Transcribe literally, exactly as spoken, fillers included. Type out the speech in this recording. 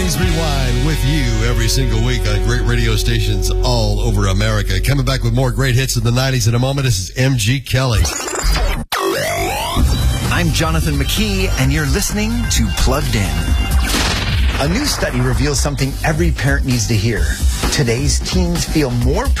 nineties Rewind with you every single week on great radio stations all over America. Coming back with more great hits of the nineties in a moment. This is M G Kelly. I'm Jonathan McKee, and you're listening to Plugged In. A new study reveals something every parent needs to hear. Today's teens feel more